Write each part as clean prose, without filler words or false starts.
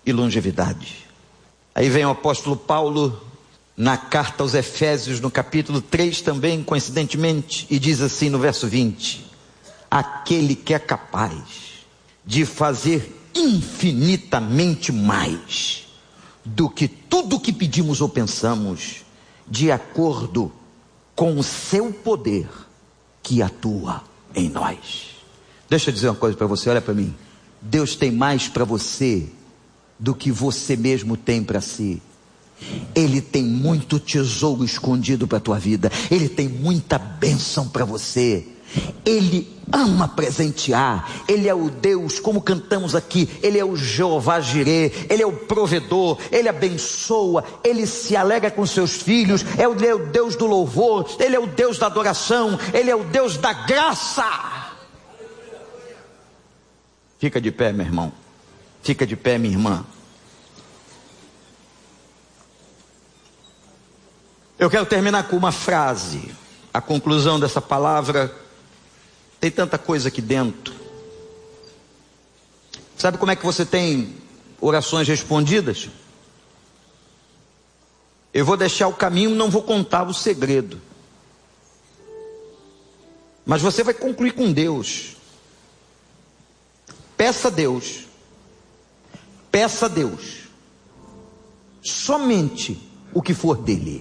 e longevidade. Aí vem o apóstolo Paulo na carta aos Efésios, no capítulo 3 também, coincidentemente, e diz assim no verso 20: aquele que é capaz de fazer infinitamente mais do que tudo que pedimos ou pensamos, de acordo com o seu poder que atua em nós. Deixa eu dizer uma coisa para você, olha para mim. Deus tem mais para você do que você mesmo tem para si. Ele tem muito tesouro escondido para a tua vida. Ele tem muita bênção para você. Ele ama presentear. Ele é o Deus, como cantamos aqui, Ele é o Jeová Jirê, Ele é o provedor, Ele abençoa, Ele se alegra com seus filhos, Ele é o Deus do louvor, Ele é o Deus da adoração, Ele é o Deus da graça. Fica de pé, meu irmão. Fica de pé, minha irmã. Eu quero terminar com uma frase. A conclusão dessa palavra tem tanta coisa aqui dentro. Sabe como é que você tem orações respondidas? Eu vou deixar o caminho, não vou contar o segredo. Mas você vai concluir com Deus. Peça a Deus. Peça a Deus. Somente o que for dele.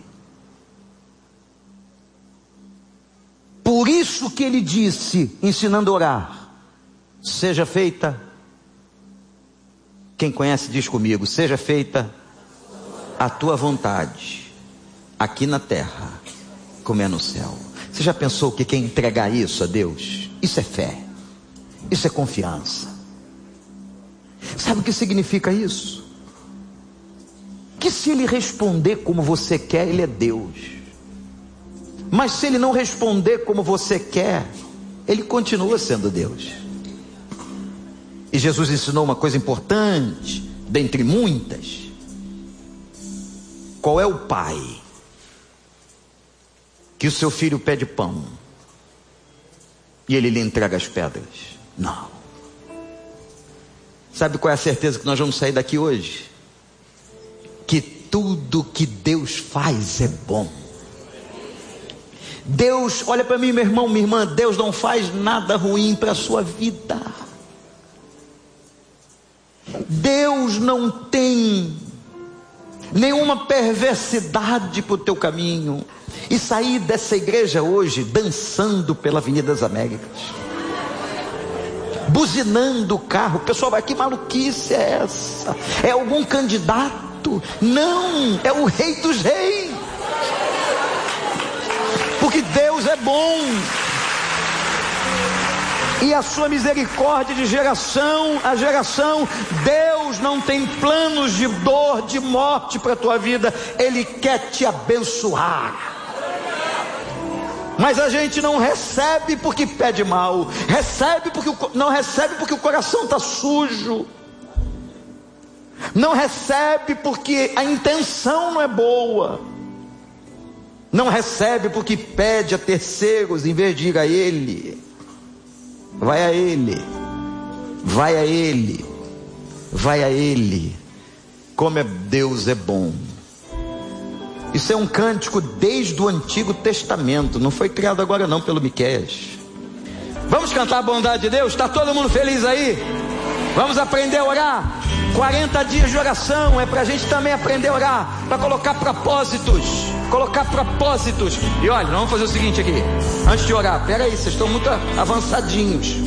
Por isso que ele disse, ensinando a orar: seja feita, quem conhece diz comigo, seja feita a tua vontade, aqui na terra, como é no céu. Você já pensou que quem entregar isso a Deus, isso é fé, isso é confiança. Sabe o que significa isso? Que se ele responder como você quer, ele é Deus. Mas se ele não responder como você quer, ele continua sendo Deus. E Jesus ensinou uma coisa importante, dentre muitas. Qual é o pai que o seu filho pede pão e ele lhe entrega as pedras? Não. Sabe qual é a certeza que nós vamos sair daqui hoje? Que tudo que Deus faz é bom. Deus, olha para mim, meu irmão, minha irmã, Deus não faz nada ruim para a sua vida. Deus não tem nenhuma perversidade para o teu caminho. E sair dessa igreja hoje dançando pela Avenida das Américas, buzinando o carro, o pessoal vai, que maluquice é essa? É algum candidato? Não, é o Rei dos Reis. Porque Deus é bom, e a sua misericórdia de geração a geração. Deus não tem planos de dor, de morte para a tua vida. Ele quer te abençoar. Mas a gente não recebe porque pede mal, não recebe porque o coração está sujo, não recebe porque a intenção não é boa, não recebe porque pede a terceiros em vez de ir a Ele. Vai a Ele, vai a Ele, vai a Ele. Como Deus é bom. Isso é um cântico desde o Antigo Testamento, não foi criado agora não pelo Miqueias. Vamos cantar a bondade de Deus? Está todo mundo feliz aí? Vamos aprender a orar. 40 dias de oração é para a gente também aprender a orar, para colocar propósitos. E olha, vamos fazer o seguinte aqui, antes de orar, peraí, vocês estão muito avançadinhos.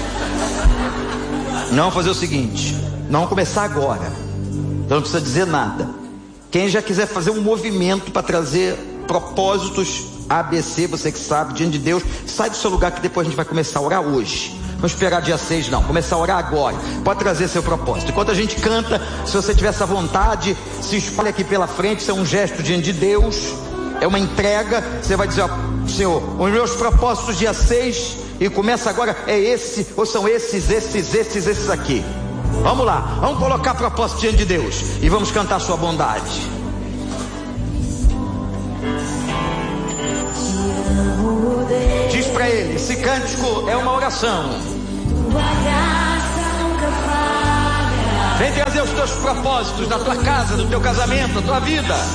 Não, vamos fazer o seguinte, não vamos começar agora, então não precisa dizer nada. Quem já quiser fazer um movimento para trazer propósitos ABC, você que sabe, diante de Deus, sai do seu lugar que depois a gente vai começar a orar hoje. Vamos esperar dia 6 não, começar a orar agora. Pode trazer seu propósito. Enquanto a gente canta, se você tiver essa vontade, se espalhe aqui pela frente. Isso é um gesto diante de Deus, é uma entrega. Você vai dizer, ó, Senhor, os meus propósitos dia 6, e começa agora, é esse, ou são esses aqui. Vamos lá, vamos colocar propósito diante de Deus e vamos cantar sua bondade. Diz para ele, esse cântico é uma oração. Tua graça nunca falha. Vem trazer os teus propósitos da tua casa, do teu casamento, da tua vida.